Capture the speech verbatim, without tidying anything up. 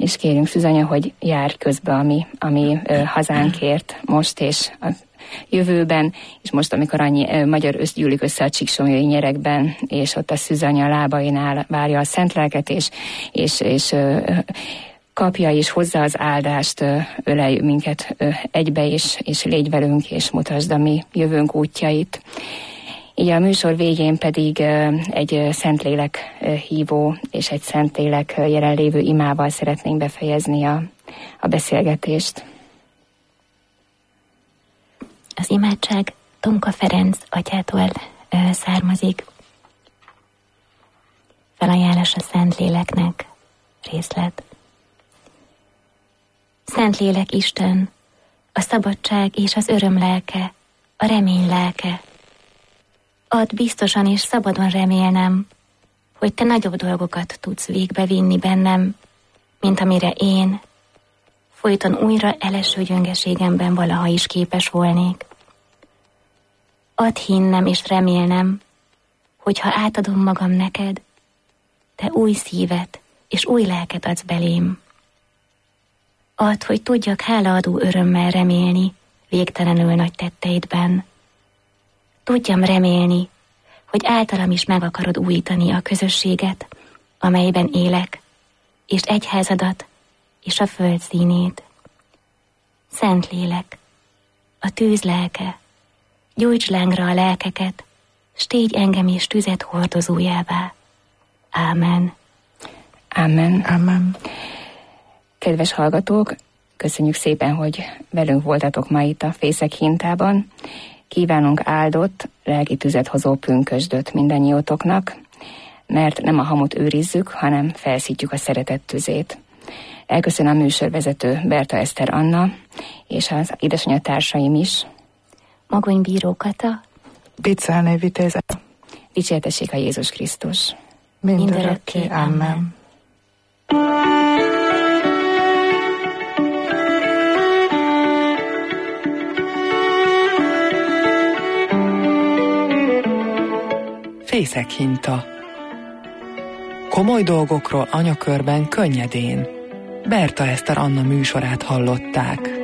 és kérünk Szűzanya, hogy járj közbe a mi, a mi ö, hazánkért most és a jövőben, és most, amikor annyi ö, magyar össz, gyűlik össze a Csíksomlyai nyerekben, és ott a Szűzanya lábainál várja a szent lelket, és, és, és ö, kapja is hozzá az áldást, ö, ölelj minket ö, egybe, és, és légy velünk, és mutasd a mi jövőnk útjait. Így a műsor végén pedig egy Szentlélek hívó és egy Szentlélek jelenlévő imával szeretnénk befejezni a, a beszélgetést. Az imádság Tomka Ferenc atyától származik. Felajánlás a Szentléleknek részlet. Szentlélek Isten, a szabadság és az öröm lelke, a remény lelke. Add biztosan és szabadon remélnem, hogy te nagyobb dolgokat tudsz végbevinni bennem, mint amire én folyton újra eleső gyöngeségemben valaha is képes volnék. Add hinnem és remélnem, hogy ha átadom magam neked, te új szívet és új lelket adsz belém. Add, hogy tudjak hálaadó örömmel remélni végtelenül nagy tetteidben. Tudjam remélni, hogy általam is meg akarod újítani a közösséget, amelyben élek, és egyházadat, és a föld színét. Szentlélek, a tűz lelke, gyújts lángra a lelkeket, s tégy engem is tüzet hordozójává. Ámen. Ámen. Ámen. Kedves hallgatók, köszönjük szépen, hogy velünk voltatok ma itt a Fészek Hintában. Kívánunk áldott, lelki tüzet hozó pünkösdöt mindannyiótoknak, mert nem a hamut őrizzük, hanem felszítjük a szeretet tüzét. Elköszön a műsorvezető Berta Eszter Anna, és az édesanyja társaim is. Magonybíró Kata, Viccelné Vitéze. Dicsértessék a Jézus Krisztus. Mindörökké. Amen. Fészek Hinta. Komoly dolgokról anyakörben könnyedén. Berta Eszter Anna műsorát hallották.